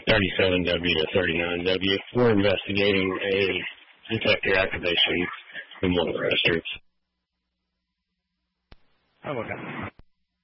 37W to 39W. We're investigating a detector activation in one of the restrooms. Oh, okay.